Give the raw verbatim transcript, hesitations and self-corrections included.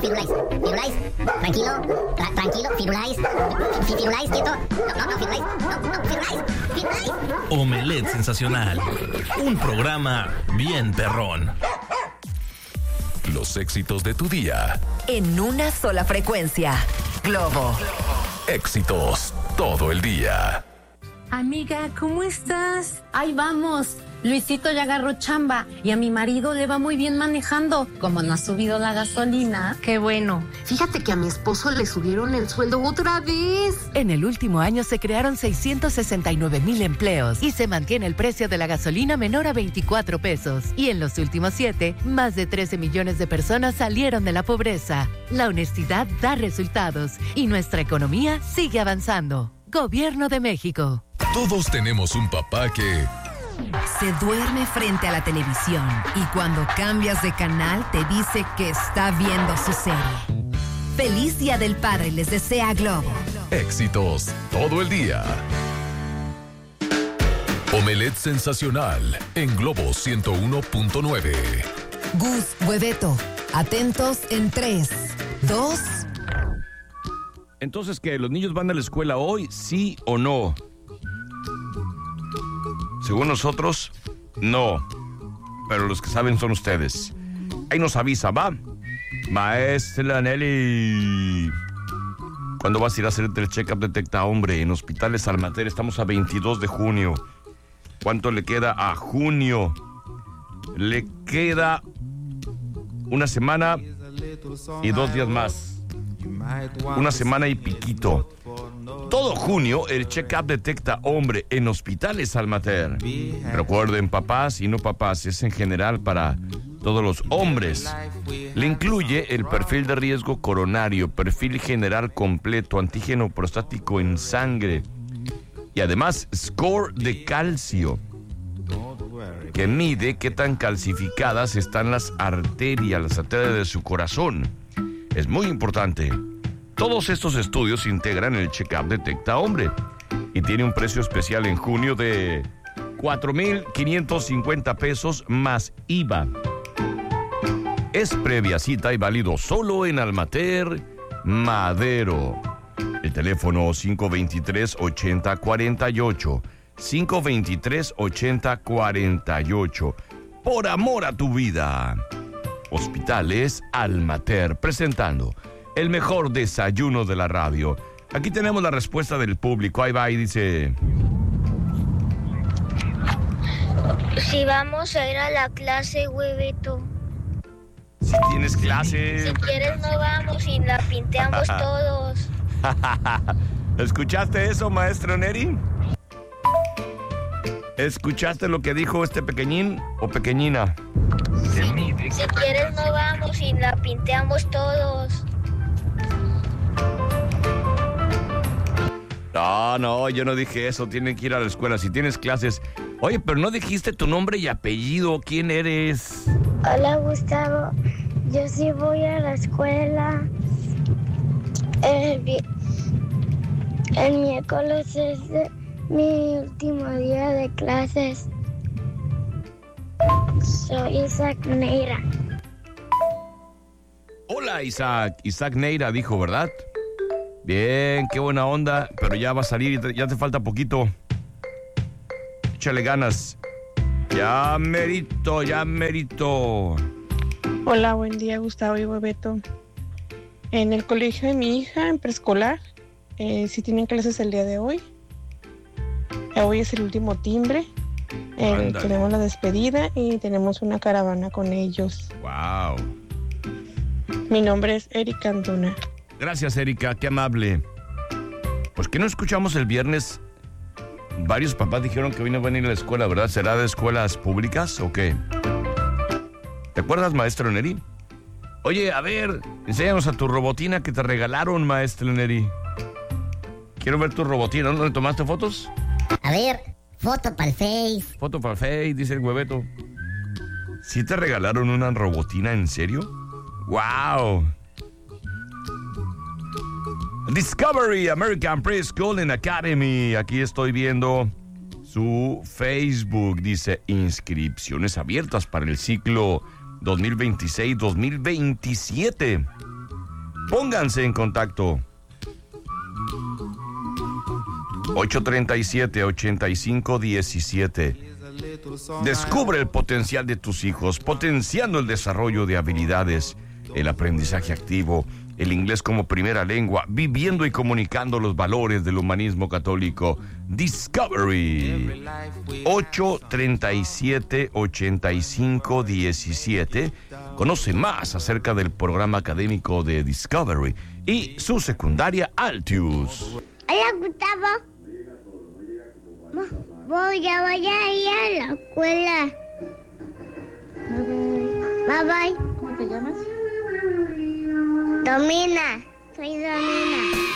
Firulais, Firulais, tranquilo, tra- tranquilo, Firulais, Fi- Firulais, quieto. No, no, no, Firulais, no, no, Firulais, Firulais. Omelette Sensacional, un programa bien perrón. Los éxitos de tu día. En una sola frecuencia. Globo. Éxitos todo el día. Amiga, ¿cómo estás? Ahí vamos. Luisito ya agarró chamba y a mi marido le va muy bien manejando. Como no ha subido la gasolina. Qué bueno. Fíjate que a mi esposo le subieron el sueldo otra vez. En el último año se crearon seiscientos sesenta y nueve mil empleos y se mantiene el precio de la gasolina menor a veinticuatro pesos. Y en los últimos siete, más de trece millones de personas salieron de la pobreza. La honestidad da resultados y nuestra economía sigue avanzando. Gobierno de México. Todos tenemos un papá que... Se duerme frente a la televisión y cuando cambias de canal te dice que está viendo su serie. Feliz Día del Padre les desea Globo. Éxitos todo el día. Omelette Sensacional en Globo ciento uno punto nueve. Gus, Hueveto, atentos en tres, dos... Entonces, ¿qué? ¿Los niños van a la escuela hoy, sí o no? Según nosotros, no. Pero los que saben son ustedes. Ahí nos avisa, ¿va? Maestra Nelly. ¿Cuándo vas a ir a hacerte el check-up Detecta Hombre en Hospitales Almater? Estamos a veintidós de junio. ¿Cuánto le queda a junio? Le queda una semana y dos días más. Una semana y piquito. Todo junio el check-up Detecta Hombre en Hospitales Almater. Recuerden, papás y no papás, es en general para todos los hombres. Le incluye el perfil de riesgo coronario, perfil general completo, antígeno prostático en sangre y además score de calcio, que mide qué tan calcificadas están las arterias, las arterias de su corazón. Es muy importante. Todos estos estudios se integran en el check-up Detecta Hombre y tiene un precio especial en junio de cuatro mil quinientos cincuenta pesos más I V A. Es previa cita y válido solo en Almater Madero. El teléfono cinco veintitrés, ochenta cuarenta y ocho. cinco veintitrés, ochenta cuarenta y ocho. Por amor a tu vida. Hospitales Almater, presentando el mejor desayuno de la radio. Aquí tenemos la respuesta del público. Ahí va y dice... Si vamos a ir a la clase, Hueveto. Si tienes clase... Si quieres no vamos y la pinteamos todos. ¿Escuchaste eso, maestro Neri? ¿Escuchaste lo que dijo este pequeñín o pequeñina? Si, si quieres no vamos y la pinteamos todos. No, no, yo no dije eso. Tienen que ir a la escuela si tienes clases. Oye, pero no dijiste tu nombre y apellido. ¿Quién eres? Hola, Gustavo. Yo sí voy a la escuela. El, el miércoles es de, mi último día de clases. Soy Isaac Neira. Hola, Isaac. Isaac Neira dijo, ¿verdad? Bien, qué buena onda, pero ya va a salir, ya te falta poquito. Échale ganas. Ya merito, ya merito. Hola, buen día, Gustavo y Hueveto. En el colegio de mi hija, en preescolar, eh, sí tienen clases el día de hoy. Hoy es el último timbre. Eh, tenemos la despedida y tenemos una caravana con ellos. Wow. Mi nombre es Erika Antuna. Gracias, Erika, qué amable. Pues que no escuchamos el viernes. Varios papás dijeron que hoy no van a ir a la escuela, ¿verdad? ¿Será de escuelas públicas o qué? ¿Te acuerdas, maestro Neri? Oye, a ver, enséñanos a tu robotina que te regalaron, maestro Neri. Quiero ver tu robotina. ¿Dónde tomaste fotos? A ver, foto para el Face. Foto para el Face, dice el Hueveto. ¿Sí te regalaron una robotina, en serio? ¡Wow! Discovery American Preschool and Academy. Aquí estoy viendo su Facebook. Dice inscripciones abiertas para el ciclo dos mil veintiséis dos mil veintisiete. Pónganse en contacto. ocho treinta y siete, ochenta y cinco diecisiete. Descubre el potencial de tus hijos, potenciando el desarrollo de habilidades, el aprendizaje activo, el inglés como primera lengua, viviendo y comunicando los valores del humanismo católico. Discovery. ocho treinta y siete, ochenta y cinco diecisiete. Conoce más acerca del programa académico de Discovery y su secundaria Altius. Hola, Gustavo. Voy a, voy a ir a la escuela. Bye bye. ¿Cómo te llamas? Domina. Soy Domina.